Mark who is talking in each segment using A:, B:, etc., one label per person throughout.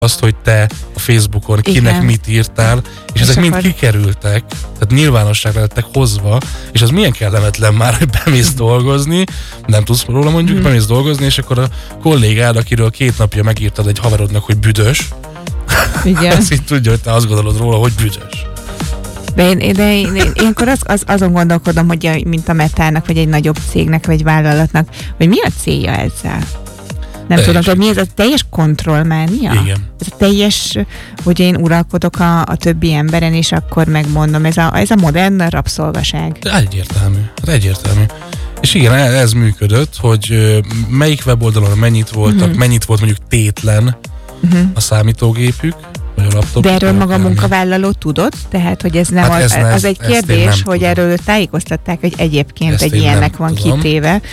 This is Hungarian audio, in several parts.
A: azt, hogy te a Facebookon kinek
B: Igen.
A: mit írtál, és ezek mind kikerültek, tehát nyilvánosságra lettek hozva, és az milyen kellemetlen már, hogy bemész dolgozni, nem tudsz róla mondjuk, bemész dolgozni, és akkor a kollégád, akiről 2 napja megírtad egy haverodnak, hogy büdös,
B: Igen.
A: ezt így tudja, hogy te azt gondolod róla, hogy büdös.
B: De én ilyenkor azon gondolkodom, hogy mint a Metának, vagy egy nagyobb cégnek, vagy vállalatnak, hogy mi a célja ezzel? Nem tudom, hogy mi ez a teljes kontrollmánia?
A: Igen.
B: Ez a teljes, hogy én uralkodok a többi emberen, és akkor megmondom, ez a modern rabszolgaság.
A: Egyértelmű. És igen, ez működött, hogy melyik weboldalon mennyit voltak, mennyit volt mondjuk tétlen a számítógépük, vagy a laptop.
B: De erről maga a munkavállaló tudod? Tehát, hogy ez nem az egy kérdés, hogy erről tájékoztatták, hogy egyébként
A: ezt
B: egy ilyennek van kitéve,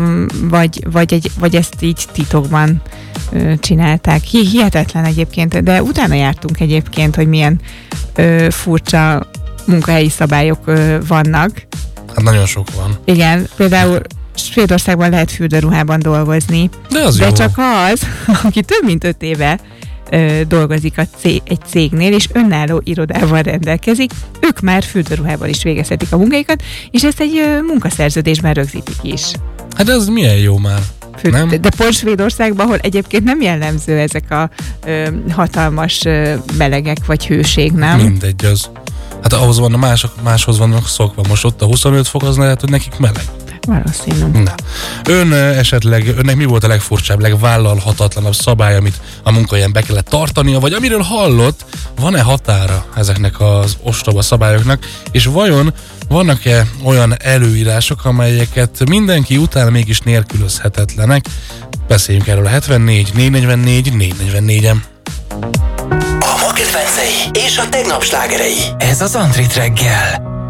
B: vagy ezt így titokban csinálták. Hihetetlen egyébként, de utána jártunk egyébként, hogy milyen furcsa munkahelyi szabályok vannak.
A: Hát nagyon sok van.
B: Igen, például Svédországban lehet fürdőruhában dolgozni, de csak az, aki több mint 5 éve dolgozik egy cégnél, és önálló irodával rendelkezik, ők már fürdőruhában is végezhetik a munkáikat, és ezt egy munkaszerződésben rögzítik is.
A: Hát ez milyen jó már.
B: De pont Svédországban, ahol egyébként nem jellemző ezek a hatalmas melegek vagy hőség, nem?
A: Mindegy az. Hát ahhoz van, máshoz vannak szokva. Most ott a 25 fok, az lehet, hogy nekik meleg.
B: Valószínű.
A: Na. Önnek mi volt a legfurcsább, legvállalhatatlanabb szabály, amit a munkahelyen be kellett tartania, vagy amiről hallott, van-e határa ezeknek az ostoba szabályoknak, és vajon vannak-e olyan előírások, amelyeket mindenki után mégis nélkülözhetetlenek? Beszéljünk erről a 74 444 444-en.
C: A ma kedvencei és a tegnap slágerei. Ez az Antrit reggel.